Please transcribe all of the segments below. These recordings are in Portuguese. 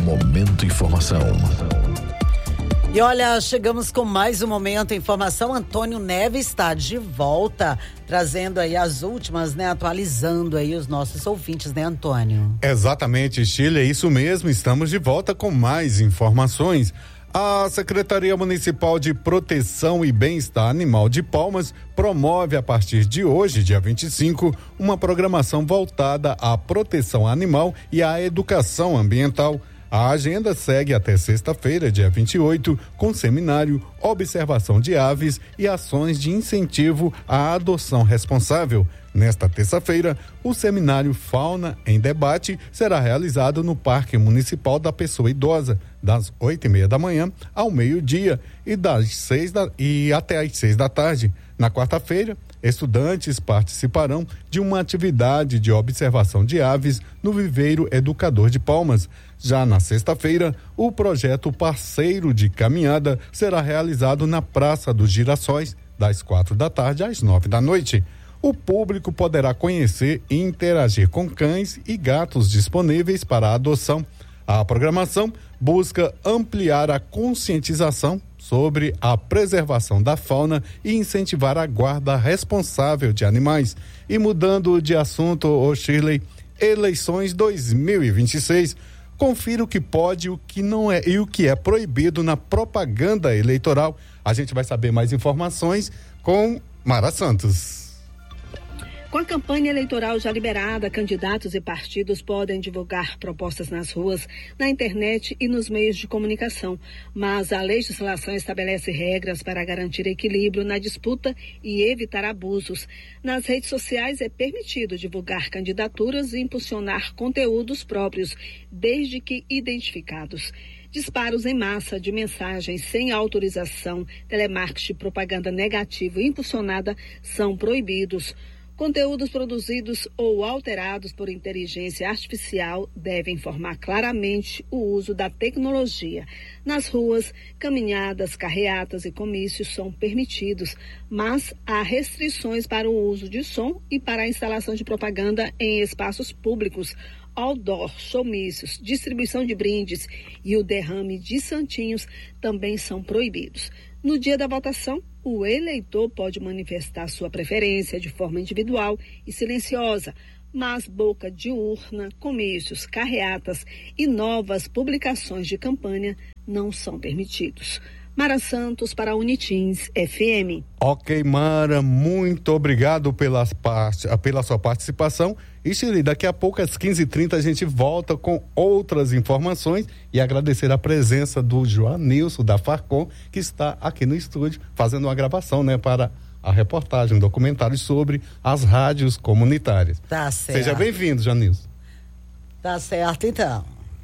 Momento Informação. E olha, chegamos com mais um Momento Informação. Antônio Neves está de volta, trazendo aí as últimas, né? Atualizando aí os nossos ouvintes, né, Antônio? Exatamente, Sheila, é isso mesmo. Estamos de volta com mais informações. A Secretaria Municipal de Proteção e Bem-Estar Animal de Palmas promove a partir de hoje, dia 25, uma programação voltada à proteção animal e à educação ambiental. A agenda segue até sexta-feira, dia 28, com seminário, observação de aves e ações de incentivo à adoção responsável. Nesta terça-feira, o seminário Fauna em Debate será realizado no Parque Municipal da Pessoa Idosa, das 8:30 da manhã ao meio-dia e até às 6 da tarde. Na quarta-feira, estudantes participarão de uma atividade de observação de aves no Viveiro Educador de Palmas. Já na sexta-feira, o projeto Parceiro de Caminhada será realizado na Praça dos Girassóis, das 4 da tarde às 9 da noite. O público poderá conhecer e interagir com cães e gatos disponíveis para adoção. A programação busca ampliar a conscientização sobre a preservação da fauna e incentivar a guarda responsável de animais. E mudando de assunto, Shirley, eleições 2026. Confira o que pode, o que não é e o que é proibido na propaganda eleitoral. A gente vai saber mais informações com Mara Santos. Com a campanha eleitoral já liberada, candidatos e partidos podem divulgar propostas nas ruas, na internet e nos meios de comunicação. Mas a legislação estabelece regras para garantir equilíbrio na disputa e evitar abusos. Nas redes sociais é permitido divulgar candidaturas e impulsionar conteúdos próprios, desde que identificados. Disparos em massa de mensagens sem autorização, telemarketing, propaganda negativa e impulsionada são proibidos. Conteúdos produzidos ou alterados por inteligência artificial devem informar claramente o uso da tecnologia. Nas ruas, caminhadas, carreatas e comícios são permitidos, mas há restrições para o uso de som e para a instalação de propaganda em espaços públicos. Outdoor, showmícios, distribuição de brindes e o derrame de santinhos também são proibidos. No dia da votação, o eleitor pode manifestar sua preferência de forma individual e silenciosa, mas boca de urna, comícios, carreatas e novas publicações de campanha não são permitidos. Mara Santos para a Unitins FM. Ok, Mara, muito obrigado pela sua participação. E Shirley, daqui a pouco às 15h30 a gente volta com outras informações e agradecer a presença do Joanilson da Farcom, que está aqui no estúdio fazendo uma gravação, né, para a reportagem, um documentário sobre as rádios comunitárias. Tá certo. Seja bem-vindo, Joanilson. Tá certo, então.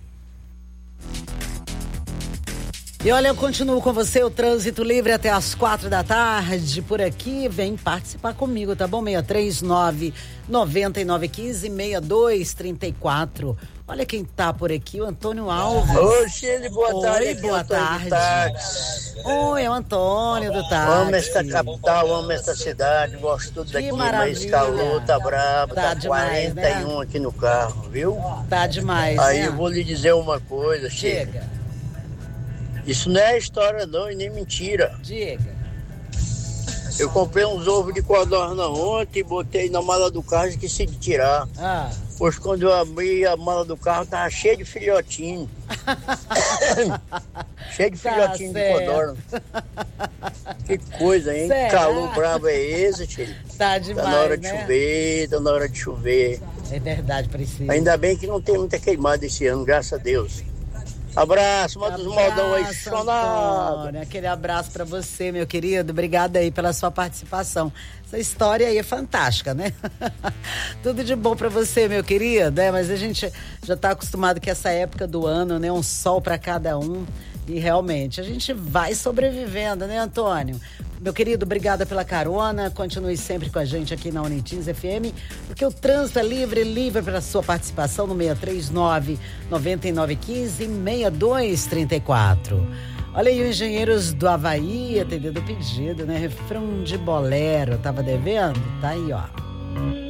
E olha, eu continuo com você, o Trânsito Livre até às 4 da tarde por aqui. Vem participar comigo, tá bom? 639-9915-6234. Olha quem tá por aqui, o Antônio Alves. Oi, Chile, boa tarde. Oi, boa tarde. Oi, é o Antônio do táxi. Amo esta capital, amo esta cidade, gosto tudo daqui, mas calor, tá brabo, tá demais, 41 né? Aqui no carro, viu? Tá demais, Aí né? eu vou lhe dizer uma coisa, Chile. Chega. Isso não é história não e nem mentira. Diga. Eu comprei uns ovos de codorna ontem e botei na mala do carro e esqueci de tirar. Pois quando eu abri a mala do carro tava cheio de filhotinho. Cheio de filhotinho de codorna. Que coisa, hein? Que calor bravo é esse, tio? Tá demais, tá na hora de né? chover, tá na hora de chover. É verdade, precisa. Ainda bem que não tem muita queimada esse ano, graças a Deus. Abraço, manda os maldão aí, chonado. Aquele abraço pra você, meu querido. Obrigada aí pela sua participação. Essa história aí é fantástica, né? Tudo de bom pra você, meu querido. Mas a gente já tá acostumado com essa época do ano, né? Um sol pra cada um. E realmente, a gente vai sobrevivendo, né, Antônio? Meu querido, obrigada pela carona. Continue sempre com a gente aqui na Unitins FM, porque o trânsito é livre para sua participação no 639-9915-6234. Olha aí, os engenheiros do Havaí atendendo o pedido, né? Refrão de bolero, tava devendo? Tá aí, ó.